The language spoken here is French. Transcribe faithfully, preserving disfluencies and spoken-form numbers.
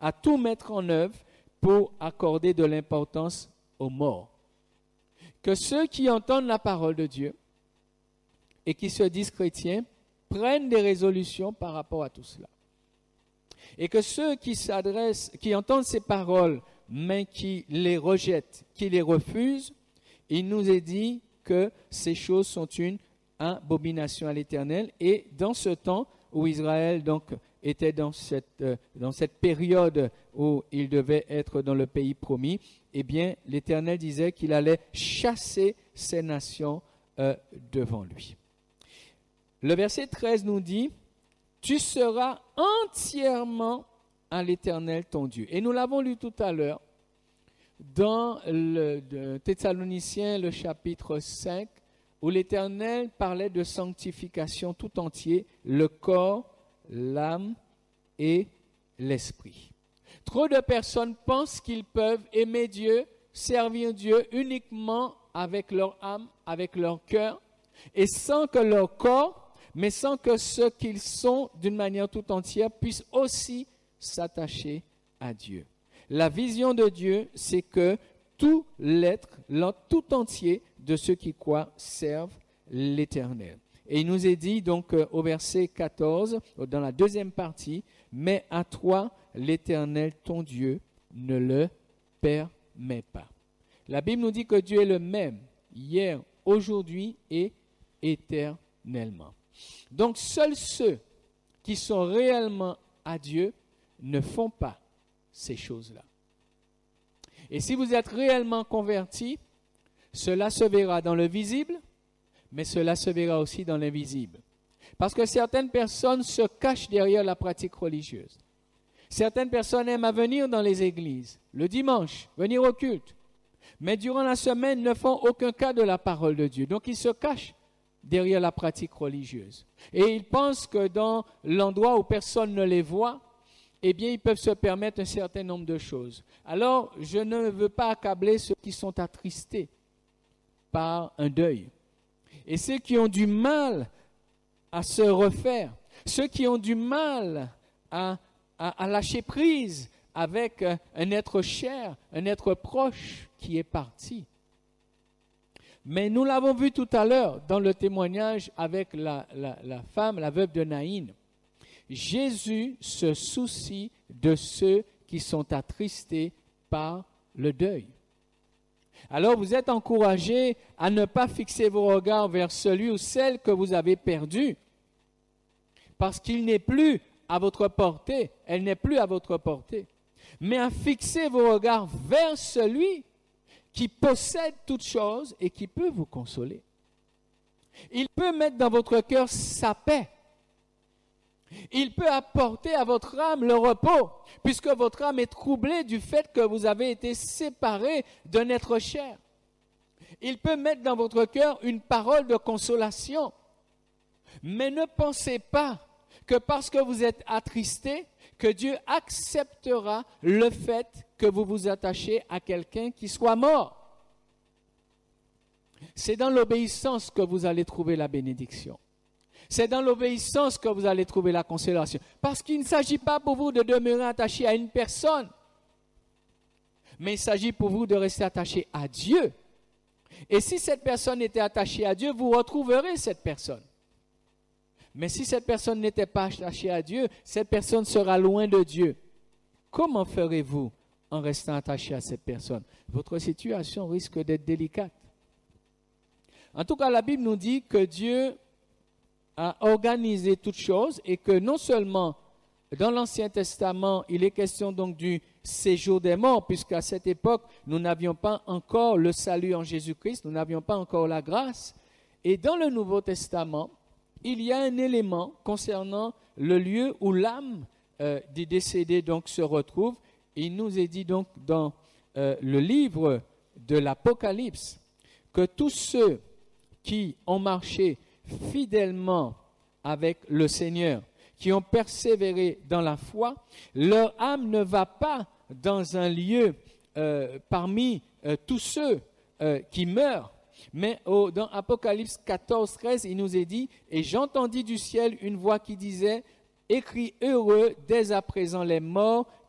à tout mettre en œuvre pour accorder de l'importance aux morts. Que ceux qui entendent la parole de Dieu et qui se disent chrétiens prennent des résolutions par rapport à tout cela. Et que ceux qui s'adressent, qui entendent ces paroles, mais qui les rejettent, qui les refusent, il nous est dit que ces choses sont une abomination à l'Éternel. Et dans ce temps où Israël donc était dans cette, euh, dans cette période où il devait être dans le pays promis, eh bien l'Éternel disait qu'il allait chasser ces nations euh, devant lui. Le verset treize nous dit « Tu seras entièrement à l'Éternel ton Dieu ». Et nous l'avons lu tout à l'heure dans le de Thessaloniciens, le chapitre cinq, où l'Éternel parlait de sanctification tout entier, le corps, l'âme et l'esprit. Trop de personnes pensent qu'ils peuvent aimer Dieu, servir Dieu uniquement avec leur âme, avec leur cœur, et sans que leur corps, mais sans que ce qu'ils sont d'une manière tout entière puissent aussi s'attacher à Dieu. La vision de Dieu, c'est que tout l'être, l'être tout entier de ceux qui croient servent l'Éternel. Et il nous est dit donc euh, au verset quatorze, dans la deuxième partie, « Mais à toi, l'Éternel, ton Dieu, ne le permet pas. » La Bible nous dit que Dieu est le même, hier, aujourd'hui et éternellement. Donc seuls ceux qui sont réellement à Dieu ne font pas ces choses-là. Et si vous êtes réellement convertis, cela se verra dans le visible, mais cela se verra aussi dans l'invisible. Parce que certaines personnes se cachent derrière la pratique religieuse. Certaines personnes aiment à venir dans les églises, le dimanche, venir au culte, mais durant la semaine ne font aucun cas de la parole de Dieu. Donc ils se cachent derrière la pratique religieuse. Et ils pensent que dans l'endroit où personne ne les voit, eh bien, ils peuvent se permettre un certain nombre de choses. Alors, je ne veux pas accabler ceux qui sont attristés par un deuil. Et ceux qui ont du mal à se refaire, ceux qui ont du mal à, à, à lâcher prise avec un être cher, un être proche qui est parti. Mais nous l'avons vu tout à l'heure dans le témoignage avec la, la, la femme, la veuve de Naïn. Jésus se soucie de ceux qui sont attristés par le deuil. Alors vous êtes encouragés à ne pas fixer vos regards vers celui ou celle que vous avez perdu, parce qu'il n'est plus à votre portée, elle n'est plus à votre portée, mais à fixer vos regards vers celui qui possède toutes choses et qui peut vous consoler. Il peut mettre dans votre cœur sa paix. Il peut apporter à votre âme le repos, puisque votre âme est troublée du fait que vous avez été séparés d'un être cher. Il peut mettre dans votre cœur une parole de consolation. Mais ne pensez pas que parce que vous êtes attristés, que Dieu acceptera le fait que vous vous attachez à quelqu'un qui soit mort. C'est dans l'obéissance que vous allez trouver la bénédiction. C'est dans l'obéissance que vous allez trouver la consolation. Parce qu'il ne s'agit pas pour vous de demeurer attaché à une personne, mais il s'agit pour vous de rester attaché à Dieu. Et si cette personne était attachée à Dieu, vous retrouverez cette personne. Mais si cette personne n'était pas attachée à Dieu, cette personne sera loin de Dieu. Comment ferez-vous en restant attaché à cette personne? Votre situation risque d'être délicate. En tout cas, la Bible nous dit que Dieu a organisé toutes choses et que non seulement dans l'Ancien Testament, il est question donc du séjour des morts, puisqu'à cette époque, nous n'avions pas encore le salut en Jésus-Christ, nous n'avions pas encore la grâce. Et dans le Nouveau Testament, il y a un élément concernant le lieu où l'âme euh, des décédés donc se retrouve. Il nous est dit donc dans euh, le livre de l'Apocalypse que tous ceux qui ont marché fidèlement avec le Seigneur, qui ont persévéré dans la foi, leur âme ne va pas dans un lieu euh, parmi euh, tous ceux euh, qui meurent. Mais au, dans Apocalypse quatorze, treize, il nous est dit « Et j'entendis du ciel une voix qui disait « Écris heureux dès à présent les morts